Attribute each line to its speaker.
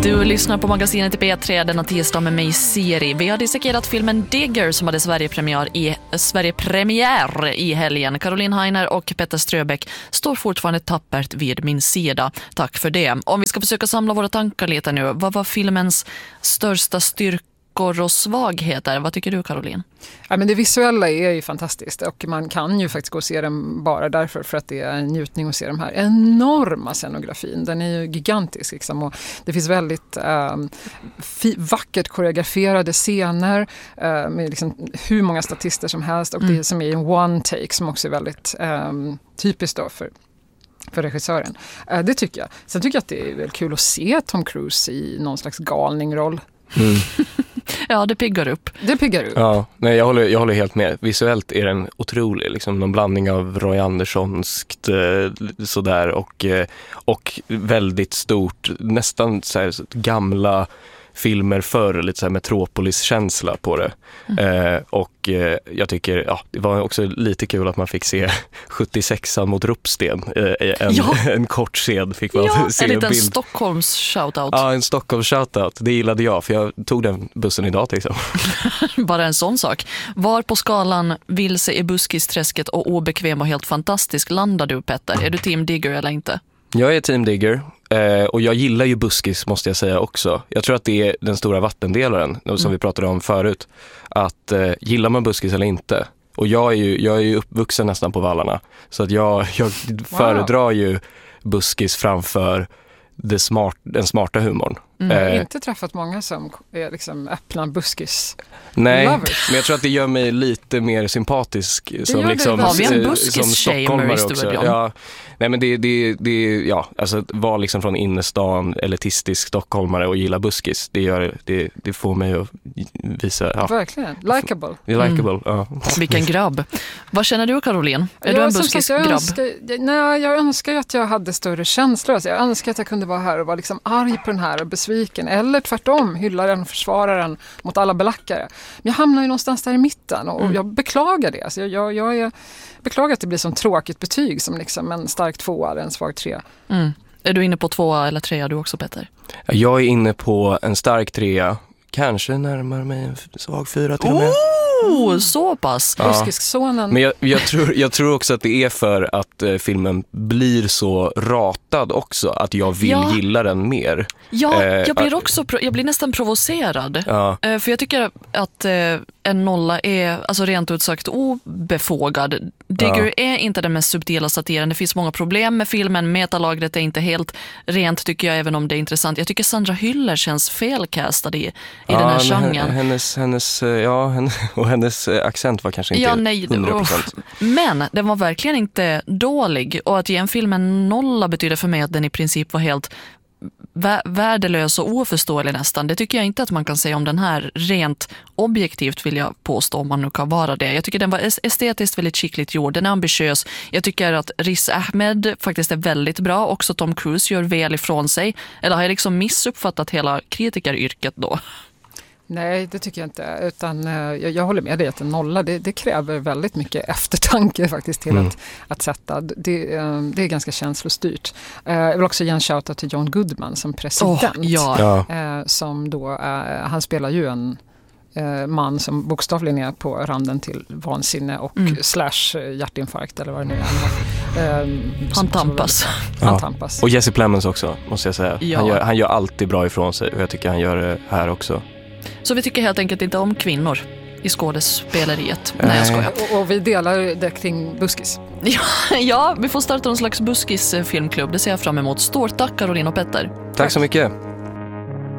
Speaker 1: Du lyssnar på magasinet i P3 denna tisdag med mig Siri. Vi har dissekerat filmen Digger som hade Sverigepremiär i helgen. Caroline Heiner och Petter Ströbeck står fortfarande tappert vid min sida. Tack för det. Om vi ska försöka samla våra tankar lite nu. Vad var filmens största styrkor och svagheter? Vad tycker du, Caroline?
Speaker 2: Ja, men det visuella är ju fantastiskt och man kan ju faktiskt gå och se den bara därför för att det är en njutning att se de här enorma scenografin. Den är ju gigantisk liksom, och det finns väldigt vackert koreograferade scener med liksom hur många statister som helst och det som är en one take som också är väldigt typiskt då för regissören. Det tycker jag. Sen tycker jag att det är väl kul att se Tom Cruise i någon slags galningroll.
Speaker 3: Mm.
Speaker 1: Ja, det piggar upp.
Speaker 2: Det piggar upp.
Speaker 3: Ja, nej, jag håller helt med. Visuellt är den otrolig. Liksom någon blandning av Roy Anderssonskt sådär och väldigt stort, nästan så här, gamla filmer förr, lite så här Metropolis-känsla på det. Jag tycker, det var också lite kul att man fick se 76an mot Ropsten. En kort scen fick man se
Speaker 1: en liten
Speaker 3: bild.
Speaker 1: Stockholms shoutout.
Speaker 3: Ja, en Stockholms shoutout. Det gillade jag, för jag tog den bussen idag till exempel.
Speaker 1: Bara en sån sak. Var på skalan vilse i buskisträsket och obekväm och helt fantastisk landar du, Petter? Är du team Digger eller inte?
Speaker 3: Jag är team Digger. Och jag gillar ju buskis, måste jag säga också. Jag tror att det är den stora vattendelaren som vi pratade om förut. Att gillar man buskis eller inte. Och jag är ju uppvuxen nästan på vallarna. Så att jag föredrar ju buskis framför den smarta humorn.
Speaker 2: Jag har inte träffat många som är liksom öppna buskis.
Speaker 3: Nej,
Speaker 2: lovers.
Speaker 3: Men jag tror att det gör mig lite mer sympatisk som liksom
Speaker 1: Har vi en
Speaker 3: som stockholmare också. Ja, nej, men det alltså var liksom från innerstan elitistisk stockholmare och gilla buskis. Det får mig att visa. Ja.
Speaker 2: Verkligen, likeable.
Speaker 3: Ja.
Speaker 1: Vilken grabb. Vad känner du, Caroline? Är du en buskisgrabb?
Speaker 2: Jag önskar att jag hade större känslor. Alltså, jag önskar att jag kunde vara här och vara liksom arg på den här och besviken. Eller tvärtom, hylla den och försvara den mot alla belackare. Men jag hamnar ju någonstans där i mitten och jag beklagar det. Alltså, jag beklagar att det blir som tråkigt betyg som liksom en stark 2 eller en svag 3.
Speaker 1: Är du inne på 2 eller 3 du också, Petter?
Speaker 3: Jag är inne på en stark 3. Kanske närmare mig en svag 4 till och med.
Speaker 1: Så pass.
Speaker 2: Buskissonen.
Speaker 3: Men jag tror också att det är för att filmen blir så ratad också att jag vill gilla den mer.
Speaker 1: Ja, jag blir nästan provocerad.
Speaker 3: Ja.
Speaker 1: För jag tycker att en 0 är alltså rent ut sagt obefogad. Digger är inte den mest subtila satiren. Det finns många problem med filmen. Metalagret är inte helt rent, tycker jag, även om det är intressant. Jag tycker Sandra Hüller känns felkastad i den här genren. Hennes accent var kanske inte 100%. Men den var verkligen inte dålig. Och att ge en film en 0 betyder för mig att den i princip var helt värdelös och oförståelig nästan. Det tycker jag inte att man kan säga om den här. Rent objektivt vill jag påstå, om man nu kan vara det. Jag tycker den var estetiskt väldigt skickligt gjord. Den är ambitiös. Jag tycker att Riz Ahmed faktiskt är väldigt bra. Också Tom Cruise gör väl ifrån sig. Eller har jag liksom missuppfattat hela kritikeryrket då? Nej,
Speaker 2: det tycker jag inte. Utan jag håller med dig att en 0 det kräver väldigt mycket eftertanke faktiskt till att sätta. Det är ganska känslostyrt. Jag vill också ge en shoutout till John Goodman som president. Som då, han spelar ju en man som bokstavligen är på randen till vansinne och slash hjärtinfarkt eller vad det nu är.
Speaker 1: Han tampas.
Speaker 3: Och Jesse Plemons också, måste jag säga. Ja. Han gör alltid bra ifrån sig och jag tycker han gör det här också.
Speaker 1: Så vi tycker helt enkelt inte om kvinnor i skådespeleriet. Nej, jag skojar.
Speaker 2: Och vi delar det kring buskis.
Speaker 1: Ja, vi får starta någon slags buskis-filmklubb. Det ser jag fram emot. Stort tack, Caroline och Petter.
Speaker 3: Tack så mycket.